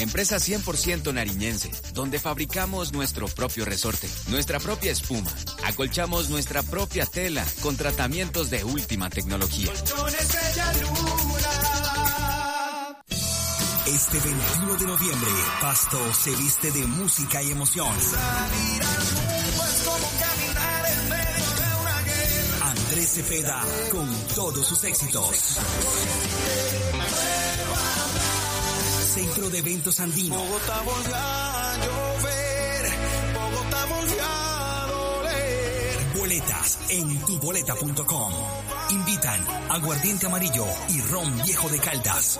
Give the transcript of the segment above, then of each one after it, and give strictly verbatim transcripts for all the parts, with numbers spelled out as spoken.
Empresa cien por ciento nariñense, donde fabricamos nuestro propio resorte, nuestra propia espuma. Acolchamos nuestra propia tela con tratamientos de última tecnología. Este veintiuno de noviembre, Pasto se viste de música y emoción. Andrés Cepeda con todos sus éxitos. Centro de Eventos Andino. Bogotá volvió a llover, Bogotá volvió a doler. Boletas en tu boleta punto com. Invitan Aguardiente Amarillo y Ron Viejo de Caldas.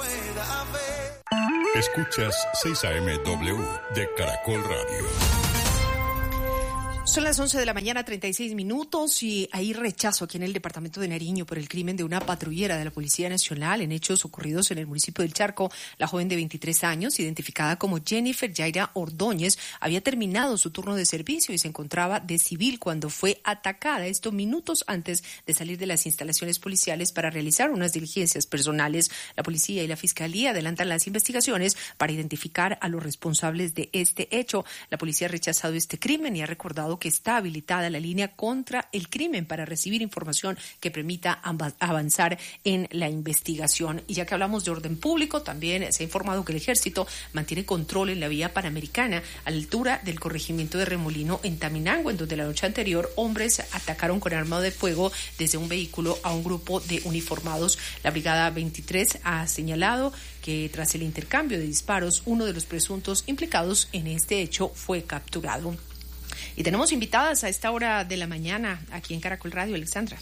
Escuchas seis A M W de Caracol Radio. Son las once de la mañana, treinta y seis minutos, y hay rechazo aquí en el departamento de Nariño por el crimen de una patrullera de la Policía Nacional en hechos ocurridos en el municipio del Charco. La joven de veintitrés años, identificada como Jennifer Yaira Ordóñez, había terminado su turno de servicio y se encontraba de civil cuando fue atacada, esto minutos antes de salir de las instalaciones policiales para realizar unas diligencias personales. La policía y la fiscalía adelantan las investigaciones para identificar a los responsables de este hecho. La policía ha rechazado este crimen y ha recordado que está habilitada la línea contra el crimen para recibir información que permita avanzar en la investigación. Y ya que hablamos de orden público, también se ha informado que el Ejército mantiene control en la vía Panamericana a la altura del corregimiento de Remolino en Taminango, en donde la noche anterior hombres atacaron con arma de fuego desde un vehículo a un grupo de uniformados. La Brigada veintitrés ha señalado que tras el intercambio de disparos, uno de los presuntos implicados en este hecho fue capturado. Y tenemos invitadas a esta hora de la mañana aquí en Caracol Radio, Alexandra.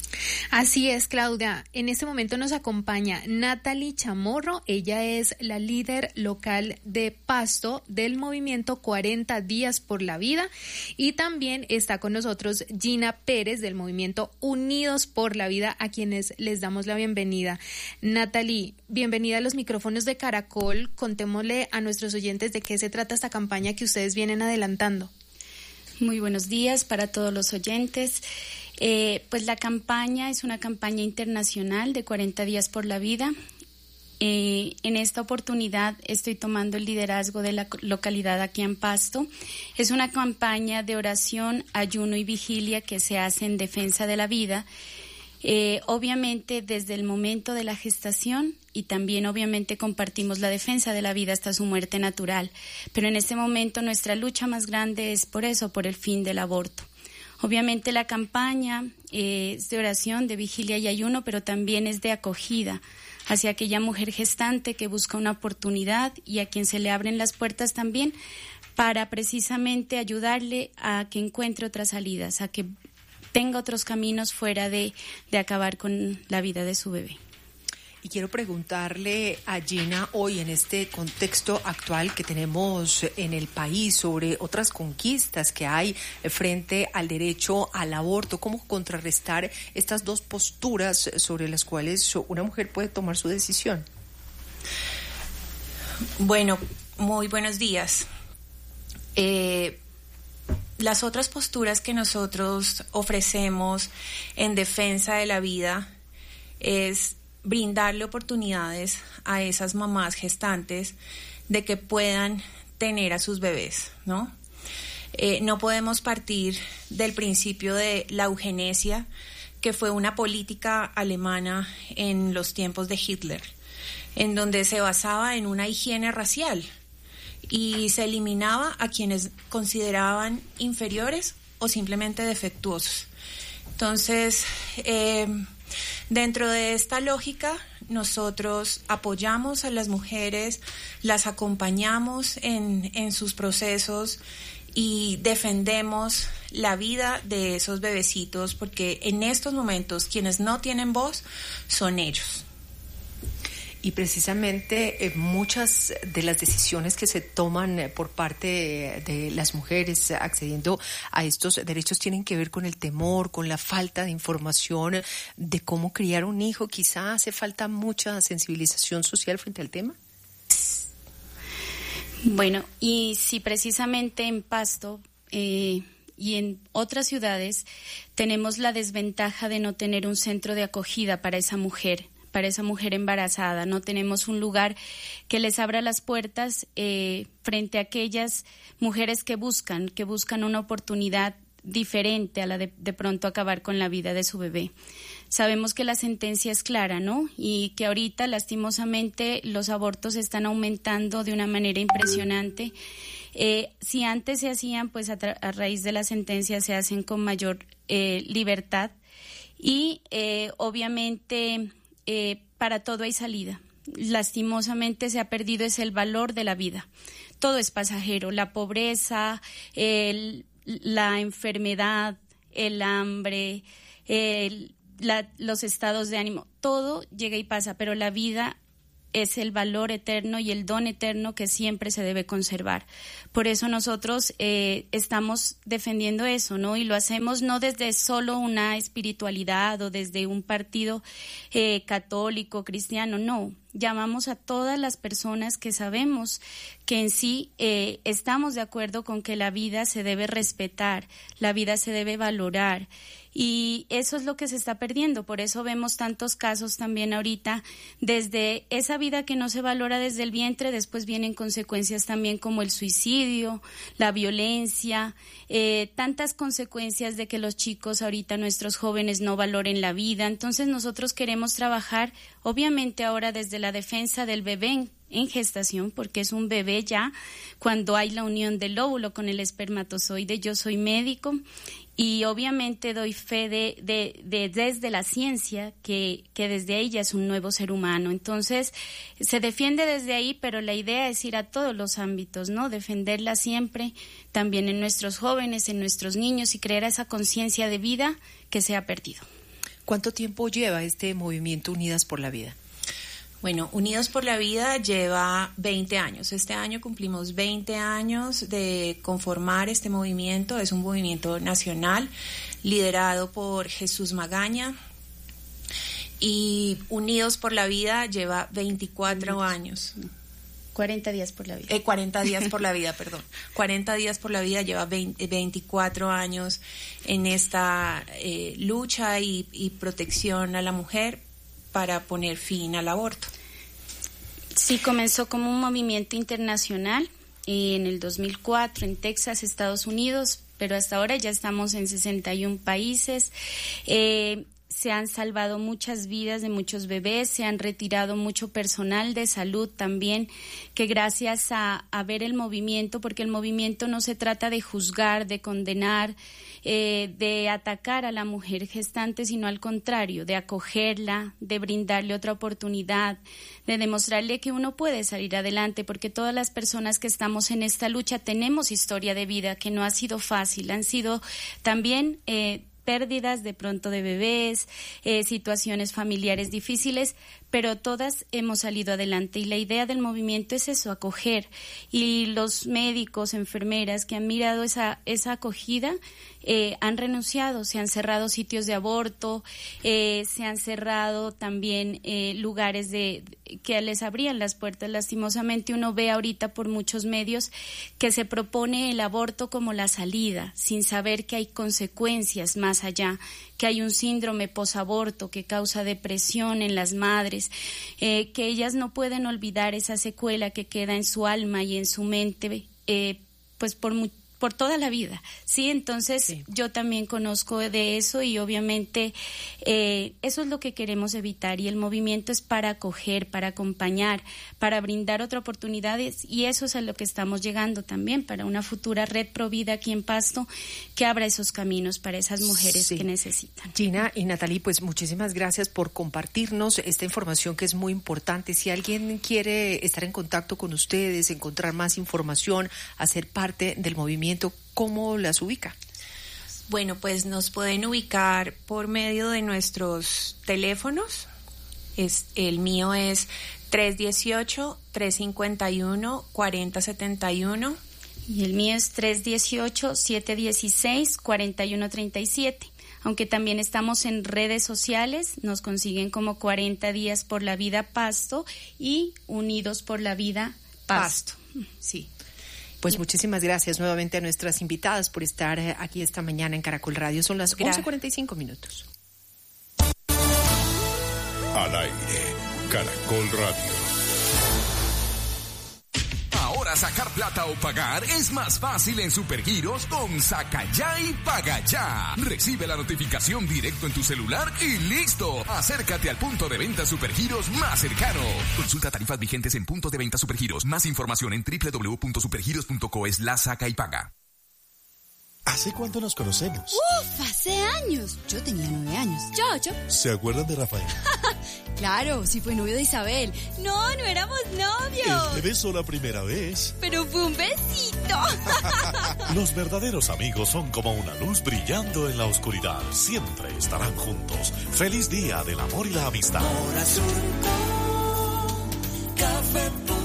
Así es, Claudia. En este momento nos acompaña Natalie Chamorro. Ella es la líder local de Pasto del movimiento cuarenta días por la vida. Y también está con nosotros Gina Pérez del movimiento Unidos por la Vida, a quienes les damos la bienvenida. Natalie, bienvenida a los micrófonos de Caracol. Contémosle a nuestros oyentes de qué se trata esta campaña que ustedes vienen adelantando. Muy buenos días para todos los oyentes. Eh, pues la campaña es una campaña internacional de cuarenta días por la vida. Eh, en esta oportunidad estoy tomando el liderazgo de la localidad aquí en Pasto. Es una campaña de oración, ayuno y vigilia que se hace en defensa de la vida. Eh, obviamente desde el momento de la gestación y también obviamente compartimos la defensa de la vida hasta su muerte natural, pero en este momento nuestra lucha más grande es por eso, por el fin del aborto. Obviamente la campaña eh, es de oración, de vigilia y ayuno, pero también es de acogida hacia aquella mujer gestante que busca una oportunidad y a quien se le abren las puertas también para precisamente ayudarle a que encuentre otras salidas, a que tenga otros caminos fuera de, de acabar con la vida de su bebé. Y quiero preguntarle a Gina hoy en este contexto actual que tenemos en el país sobre otras conquistas que hay frente al derecho al aborto, cómo contrarrestar estas dos posturas sobre las cuales una mujer puede tomar su decisión. Bueno, muy buenos días. Eh, Las otras posturas que nosotros ofrecemos en defensa de la vida es brindarle oportunidades a esas mamás gestantes de que puedan tener a sus bebés, ¿no? Eh, no podemos partir del principio de la eugenesia, que fue una política alemana en los tiempos de Hitler, en donde se basaba en una higiene racial y se eliminaba a quienes consideraban inferiores o simplemente defectuosos. Entonces, eh, dentro de esta lógica, nosotros apoyamos a las mujeres, las acompañamos en, en sus procesos y defendemos la vida de esos bebecitos, porque en estos momentos quienes no tienen voz son ellos. Y precisamente eh, muchas de las decisiones que se toman eh, por parte de, de las mujeres accediendo a estos derechos tienen que ver con el temor, con la falta de información de cómo criar un hijo. Quizá hace falta mucha sensibilización social frente al tema. Bueno, y si precisamente en Pasto eh, y en otras ciudades tenemos la desventaja de no tener un centro de acogida para esa mujer, para esa mujer embarazada. No tenemos un lugar que les abra las puertas eh, frente a aquellas mujeres que buscan, que buscan una oportunidad diferente a la de de pronto acabar con la vida de su bebé. Sabemos que la sentencia es clara, ¿no? Y que ahorita, lastimosamente, los abortos están aumentando de una manera impresionante. Eh, si antes se hacían, pues a, a raíz de la sentencia se hacen con mayor eh, libertad. Y eh, obviamente eh, para todo hay salida. Lastimosamente se ha perdido es el valor de la vida. Todo es pasajero, la pobreza, el, la enfermedad, el hambre, el La, los estados de ánimo, todo llega y pasa, pero la vida es el valor eterno y el don eterno que siempre se debe conservar. Por eso nosotros eh, estamos defendiendo eso, ¿no? Y lo hacemos no desde solo una espiritualidad o desde un partido eh, católico, cristiano, no. Llamamos a todas las personas que sabemos que en sí eh, estamos de acuerdo con que la vida se debe respetar, la vida se debe valorar. Y eso es lo que se está perdiendo, por eso vemos tantos casos también ahorita, desde esa vida que no se valora desde el vientre, después vienen consecuencias también como el suicidio, la violencia, eh, tantas consecuencias de que los chicos ahorita, nuestros jóvenes, no valoren la vida. Entonces nosotros queremos trabajar, obviamente ahora desde la defensa del bebé en, en gestación, porque es un bebé ya, cuando hay la unión del óvulo con el espermatozoide. Yo soy médico y obviamente doy fe de, de, de desde la ciencia que, que desde ahí ya es un nuevo ser humano. Entonces se defiende desde ahí, pero la idea es ir a todos los ámbitos, ¿no? Defenderla siempre, también en nuestros jóvenes, en nuestros niños, y crear esa conciencia de vida que se ha perdido. ¿Cuánto tiempo lleva este movimiento Unidas por la Vida? Bueno, Unidos por la Vida lleva veinte años. Este año cumplimos veinte años de conformar este movimiento. Es un movimiento nacional liderado por Jesús Magaña. Y Unidos por la Vida lleva veinticuatro años. cuarenta días por la vida. Eh, cuarenta días por la vida, perdón. cuarenta días por la vida lleva veinte, veinticuatro años en esta eh, lucha y, y protección a la mujer para poner fin al aborto. Sí, comenzó como un movimiento internacional eh, en el dos mil cuatro en Texas, Estados Unidos, pero hasta ahora ya estamos en sesenta y un países. Eh, se han salvado muchas vidas de muchos bebés, se han retirado mucho personal de salud también, que gracias a, a ver el movimiento, porque el movimiento no se trata de juzgar, de condenar, eh, de atacar a la mujer gestante, sino al contrario, de acogerla, de brindarle otra oportunidad, de demostrarle que uno puede salir adelante, porque todas las personas que estamos en esta lucha tenemos historia de vida que no ha sido fácil, han sido también eh, pérdidas de pronto de bebés, eh, situaciones familiares difíciles, pero todas hemos salido adelante, y la idea del movimiento es eso, acoger, y los médicos, enfermeras que han mirado esa, esa acogida eh, han renunciado, se han cerrado sitios de aborto, eh, se han cerrado también eh, lugares de que les abrían las puertas. Lastimosamente uno ve ahorita por muchos medios que se propone el aborto como la salida, sin saber que hay consecuencias más allá, que hay un síndrome posaborto que causa depresión en las madres, eh, que ellas no pueden olvidar esa secuela que queda en su alma y en su mente, eh, pues por mucho por toda la vida, ¿sí? Entonces sí. Yo también conozco de eso y obviamente eh, eso es lo que queremos evitar, y el movimiento es para acoger, para acompañar, para brindar otras oportunidades, y eso es a lo que estamos llegando también, para una futura red Provida aquí en Pasto que abra esos caminos para esas mujeres sí. que necesitan. Gina y Natalie, pues muchísimas gracias por compartirnos esta información que es muy importante. Si alguien quiere estar en contacto con ustedes, encontrar más información, hacer parte del movimiento, ¿cómo las ubica? Bueno, pues nos pueden ubicar por medio de nuestros teléfonos. Es, el mío es tres uno ocho, tres cinco uno, cuatro cero siete uno. Y el mío es tres uno ocho, siete uno seis, cuatro uno tres siete. Aunque también estamos en redes sociales, nos consiguen como cuarenta días por la vida Pasto y Unidos por la Vida Pasto. Pasto. Sí. Pues muchísimas gracias nuevamente a nuestras invitadas por estar aquí esta mañana en Caracol Radio. Son las once cuarenta y cinco minutos. Al aire, Caracol Radio. Ahora sacar plata o pagar es más fácil en Supergiros con Saca Ya y Paga Ya. Recibe la notificación directo en tu celular y listo. Acércate al punto de venta Supergiros más cercano. Consulta tarifas vigentes en puntos de venta Supergiros. Más información en doble u doble u doble u punto supergiros punto co slash saca y paga. ¿Hace cuánto nos conocemos? ¡Uf! Hace años. Yo tenía nueve años. Yo, yo. ¿Se acuerdan de Rafael? Claro, sí fue novio de Isabel. No, no éramos novios. El beso la primera vez. Pero fue un besito. Los verdaderos amigos son como una luz brillando en la oscuridad. Siempre estarán juntos. Feliz día del amor y la amistad. Corazón con café puro.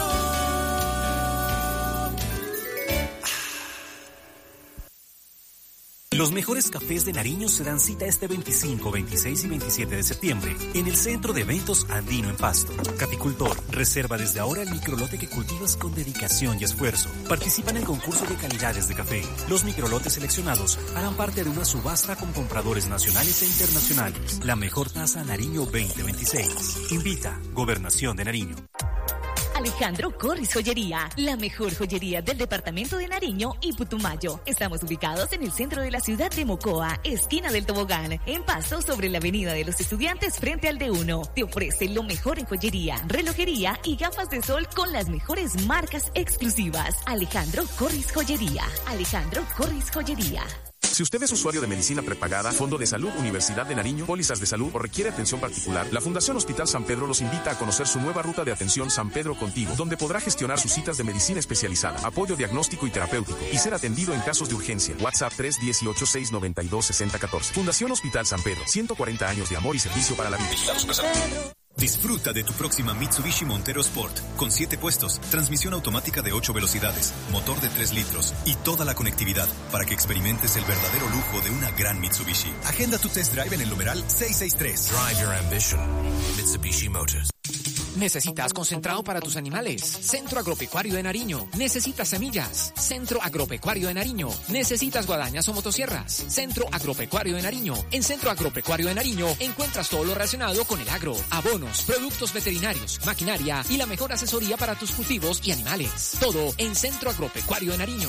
Los mejores cafés de Nariño se dan cita este veinticinco, veintiséis y veintisiete de septiembre en el Centro de Eventos Andino en Pasto. Caficultor, reserva desde ahora el microlote que cultivas con dedicación y esfuerzo. Participa en el concurso de calidades de café. Los microlotes seleccionados harán parte de una subasta con compradores nacionales e internacionales. La mejor tasa Nariño veinte veintiséis. Invita Gobernación de Nariño. Alejandro Corris Joyería, la mejor joyería del departamento de Nariño y Putumayo. Estamos ubicados en el centro de la ciudad de Mocoa, esquina del Tobogán, en Pasto sobre la avenida de los Estudiantes frente al D uno. Te ofrece lo mejor en joyería, relojería y gafas de sol con las mejores marcas exclusivas. Alejandro Corris Joyería. Alejandro Corris Joyería. Si usted es usuario de medicina prepagada, Fondo de Salud, Universidad de Nariño, pólizas de salud o requiere atención particular, la Fundación Hospital San Pedro los invita a conocer su nueva ruta de atención San Pedro Contigo, donde podrá gestionar sus citas de medicina especializada, apoyo diagnóstico y terapéutico y ser atendido en casos de urgencia. WhatsApp tres uno ocho, seis nueve dos, seis cero uno cuatro. Fundación Hospital San Pedro, ciento cuarenta años de amor y servicio para la vida. Disfruta de tu próxima Mitsubishi Montero Sport, con siete puestos, transmisión automática de ocho velocidades, motor de tres litros y toda la conectividad para que experimentes el verdadero lujo de una gran Mitsubishi. Agenda tu test drive en el numeral seiscientos sesenta y tres. Drive your ambition. Mitsubishi Motors. ¿Necesitas concentrado para tus animales? Centro Agropecuario de Nariño. ¿Necesitas semillas? Centro Agropecuario de Nariño. ¿Necesitas guadañas o motosierras? Centro Agropecuario de Nariño. En Centro Agropecuario de Nariño encuentras todo lo relacionado con el agro, abonos, productos veterinarios, maquinaria y la mejor asesoría para tus cultivos y animales. Todo en Centro Agropecuario de Nariño.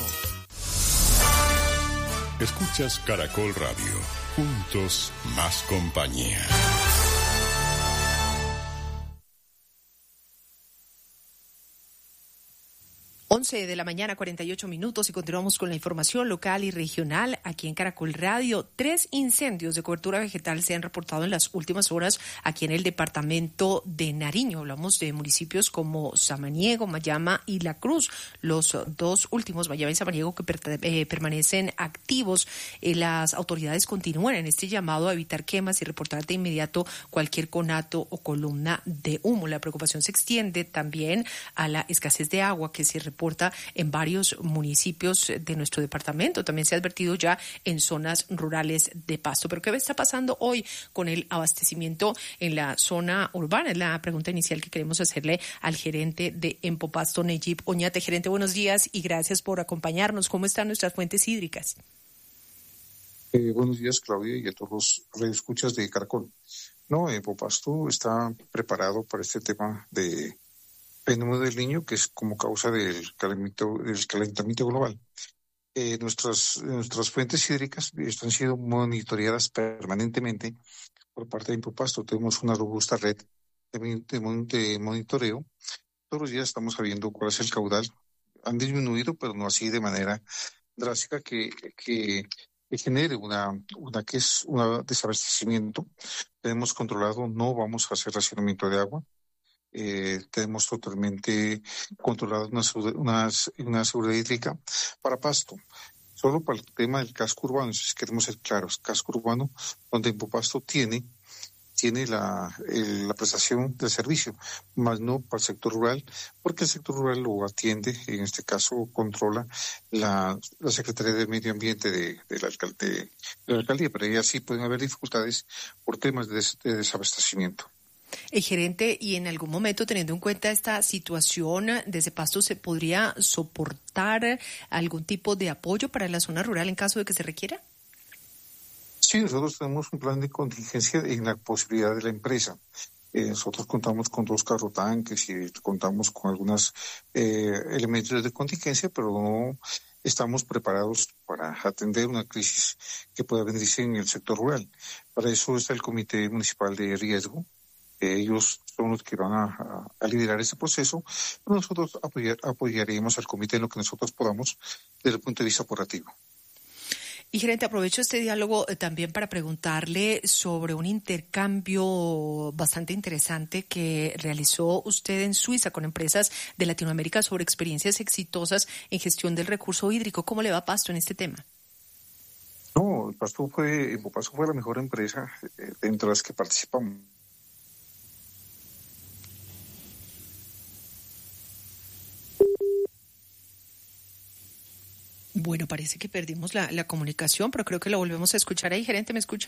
Escuchas Caracol Radio. Juntos, más compañía. once de la mañana, cuarenta y ocho minutos, y continuamos con la información local y regional aquí en Caracol Radio. Tres incendios de cobertura vegetal se han reportado en las últimas horas aquí en el departamento de Nariño. Hablamos de municipios como Samaniego, Mayama y La Cruz. Los dos últimos, Mayama y Samaniego, que per, eh, permanecen activos. Eh, las autoridades continúan en este llamado a evitar quemas y reportar de inmediato cualquier conato o columna de humo. La preocupación se extiende también a la escasez de agua que se reporta en varios municipios de nuestro departamento. También se ha advertido ya en zonas rurales de Pasto. Pero ¿qué está pasando hoy con el abastecimiento en la zona urbana? Es la pregunta inicial que queremos hacerle al gerente de Empopasto, Neyib Oñate. Gerente, buenos días y gracias por acompañarnos. ¿Cómo están nuestras fuentes hídricas? Eh, buenos días, Claudia, y a todos los radioescuchas de Caracol. No, Empopasto está preparado para este tema de fenómeno del Niño, que es como causa del calentamiento, del calentamiento global. Eh, nuestras, nuestras fuentes hídricas están siendo monitoreadas permanentemente por parte de Empopasto. Tenemos una robusta red de, de, de monitoreo. Todos los días estamos sabiendo cuál es el caudal. Han disminuido, pero no así de manera drástica que, que, que genere una, una que es un desabastecimiento. Tenemos controlado, no vamos a hacer racionamiento de agua. Eh, tenemos totalmente controlado una, una, una seguridad hídrica para Pasto. Solo para el tema del casco urbano, si queremos ser claros, casco urbano donde Empopasto tiene, tiene la, el, la prestación del servicio, más no para el sector rural, porque el sector rural lo atiende, en este caso controla la, la Secretaría de Medio Ambiente de, de, la, alcalde, de la alcaldía, pero ahí sí pueden haber dificultades por temas de, des, de desabastecimiento. El gerente, y en algún momento, teniendo en cuenta esta situación, desde Pasto se podría soportar algún tipo de apoyo para la zona rural en caso de que se requiera. Sí, nosotros tenemos un plan de contingencia en la posibilidad de la empresa. Eh, nosotros contamos con dos carrotanques y contamos con algunos eh, elementos de contingencia, pero no estamos preparados para atender una crisis que pueda venirse en el sector rural. Para eso está el Comité Municipal de Riesgo. Eh, ellos son los que van a, a, a liderar ese proceso, pero nosotros apoyar, apoyaremos al comité en lo que nosotros podamos desde el punto de vista operativo. Y gerente, aprovecho este diálogo eh, también para preguntarle sobre un intercambio bastante interesante que realizó usted en Suiza con empresas de Latinoamérica sobre experiencias exitosas en gestión del recurso hídrico. ¿Cómo le va Pasto en este tema? No, Pasto fue, Pasto fue la mejor empresa eh, entre las que participamos. Bueno, parece que perdimos la, la comunicación, pero creo que lo volvemos a escuchar ahí. Gerente, ¿me escucha?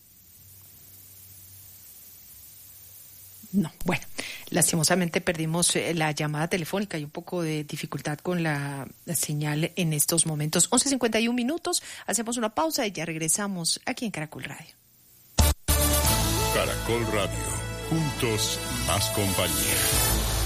No, bueno, lastimosamente perdimos la llamada telefónica y un poco de dificultad con la señal en estos momentos. once cincuenta y un minutos, hacemos una pausa y ya regresamos aquí en Caracol Radio. Caracol Radio, juntos más compañía.